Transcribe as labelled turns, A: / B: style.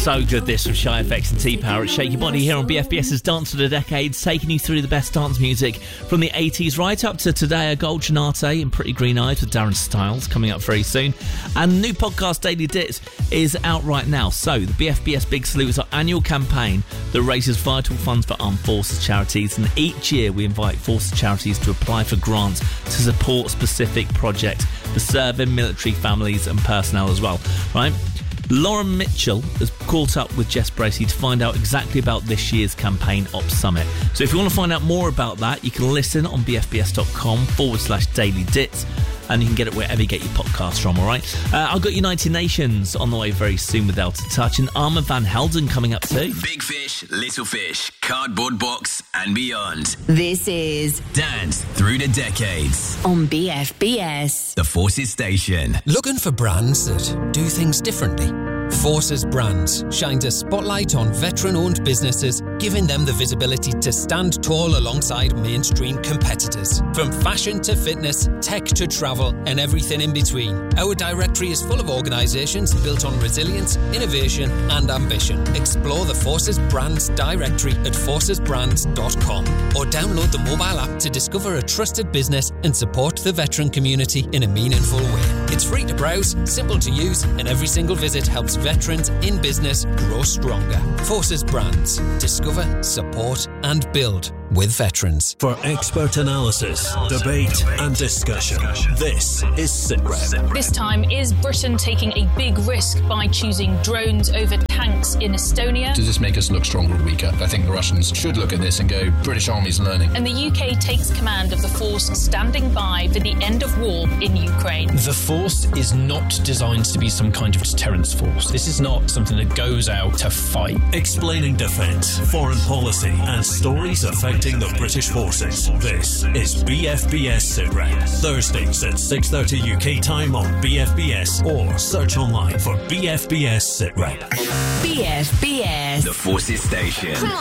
A: So good, this from Shy FX and T-Power at Shake Your Body here on BFBS's Dance of the Decades, taking you through the best dance music from the 80s right up to today. A Gold Gennate and Pretty Green Eyes with Darren Styles coming up very soon. And the new podcast, Daily Dits, is out right now. So the BFBS Big Salute is our annual campaign that raises vital funds for armed forces charities. And each year we invite forces charities to apply for grants to support specific projects for serving military families and personnel as well, right? Lauren Mitchell has caught up with Jess Bracey to find out exactly about this year's campaign Ops Summit. So if you want to find out more about that, you can listen on bfbs.com/Daily Dits, and you can get it wherever you get your podcasts from, all right? I've got United Nations on the way very soon with Out of Touch, and Armand Van Helden coming up too.
B: Big Fish, Little Fish, Cardboard Box and beyond.
C: This is
B: Dance Through the Decades
C: on BFBS.
B: The Forces Station.
D: Looking for brands that do things differently? Forces Brands shines a spotlight on veteran-owned businesses, giving them the visibility to stand tall alongside mainstream competitors. From fashion to fitness, tech to travel, and everything in between, our directory is full of organisations built on resilience, innovation and ambition. Explore the Forces Brands directory at forcesbrands.com or download the mobile app to discover a trusted business and support the veteran community in a meaningful way. It's free to browse, simple to use, and every single visit helps veterans in business grow stronger. Forces Brands. Discover, support and build with veterans.
E: For expert analysis, debate and discussion, this is SITREP.
F: This time, is Britain taking a big risk by choosing drones over tanks in Estonia?
G: Does this make us look stronger or weaker? I think the Russians should look at this and go, British Army's learning.
F: And the UK takes command of the force standing by for the end of war in Ukraine.
H: The force is not designed to be some kind of deterrence force. This is not something that goes out to fight.
E: Explaining defence, foreign policy and stories affecting the British forces. This is BFBS SITREP. Thursdays at 6:30 UK time on BFBS or search online for BFBS SITREP.
C: BFBS.
B: The Forces Station.